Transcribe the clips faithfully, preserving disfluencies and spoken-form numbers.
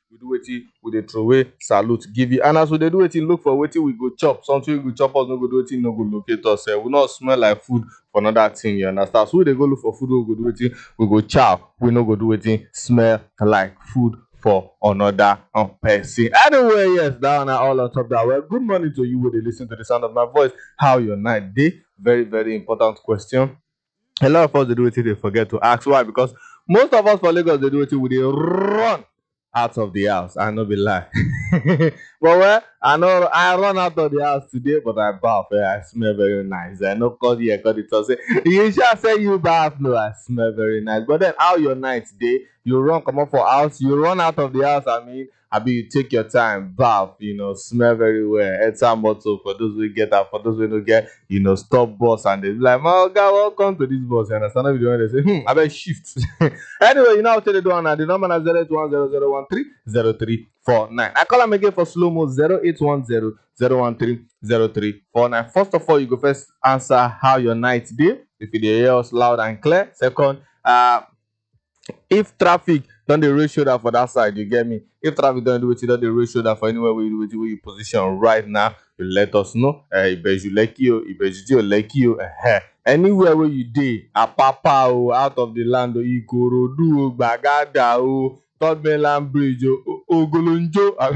we do wetin we dey throw away salute give you. And as we dey do wetin, look for wetin we go chop. Something we go chop us no go do wetin no go locate us. Eh. We not smell like food for another thing, you understand? So we dey go look for food, we go do wetin we go chow. We no go do wetin smell like food for another um, person. Anyway, yes, that one are all on top that. Well, good morning to you when they listen to the sound of my voice. How your night day? Very, very important question. A lot of us they do it, they forget to ask why, because most of us for Lagos they do it, we dey run out of the house. I no be lie. But well, I know I run out of the house today, but I bath. Eh, I smell very nice. I know cause here, cause it say you shall say you bath. No, I smell very nice. But then how your night day? You run come up for house, you run out of the house. I mean, I be you take your time, bath, you know, smell very well. Enter motor for those who get that, for those who don't get, you know, stop bus and they be like, my God, welcome to this bus. You understand? If you don't, they say, hmm, I bet shift. Anyway, you know how to do it now. The number is zero eight one zero zero one three zero three four nine. I call them again for slow mo zero eight one zero zero one three zero three four nine. First of all, you go first answer how your night day. If you hear us loud and clear. Second, uh, if traffic don dey raise shoulder for that side, you get me? If traffic don do wetin, don dey raise shoulder for anywhere where you do where you position right now, you let us know. Eh, Ibeju Lekki o, Ibeju o Lekki o, eh, anywhere where you dey, Apapa o, out of the land o, Ikorodu o, Gbagada o, Third Mainland Bridge o, Ogolonjo. I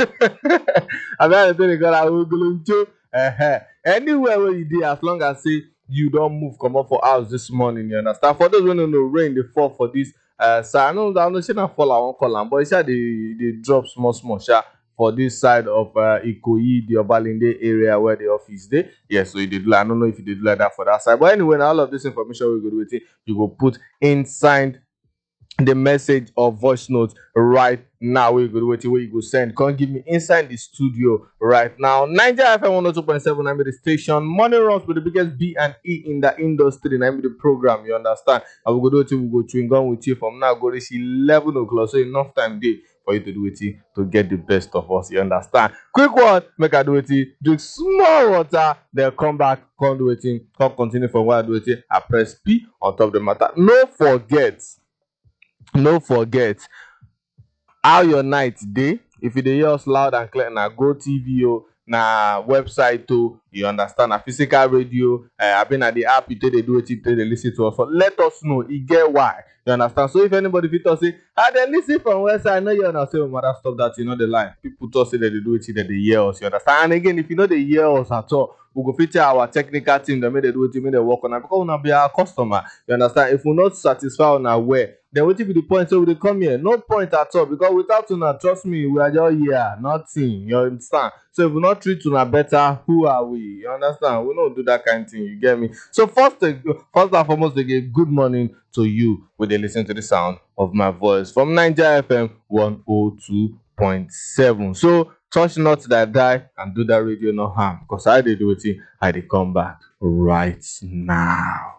mean, I dey call am Ogolonjo. Eh, anywhere where you dey, as long as say you don move come up for house this morning, you understand? For those who don't know, rain dey fall for this uh so I know I know say na fall I won't call am, but sha dey dey drop small small sha for this side of uh Ikoyi, the Obalinde area where the office dey. Yes, so you did like, I don't know if you did like that for that side. But anyway, now all of this information we go do with it, you go put inside the message or voice note right now. We go wait where you go send. Come give me inside the studio right now. Nigeria F M one oh two point seven, I'm the station. Money runs with the biggest B and E in the industry. And I'm the program. You understand? I will go do it. We go chewing gum with you from now. Go reach eleven o'clock. So enough time day for you to do it to get the best of us. You understand? Quick one. Make I do it. Drink small water. Then come back. Come do it. Come continue from where I do it. I press P on top of the matter. No forget. No forget how your night day. If you dey hear us loud and clear, na Go T V o, na website o, you understand, na physical radio, uh, I been at the app, you take they do it, you take they listen to us. So let us know, e get why. You understand? So if anybody fit talk say, I dey listen from website, I know you understand. Say, oh, mother, stop that, you know the line. People talk say that they do it, that they hear us. You understand? And again, if you know they hear us at all, we go fit tell our technical team that make they do it, make they work on it, because we not be our customer. You understand? If we not satisfied on our way, then what if the point so we dey come here? No point at all, because without una, trust me, we are just here, nothing. You understand? So if we not treat una better, who are we? You understand? We don't do that kind of thing. You get me? So first, first and foremost, they give good morning to you when they listen to the sound of my voice from Nigeria F M one oh two point seven. So touch not that die and do that radio no harm, because I did do it. I did come back right now.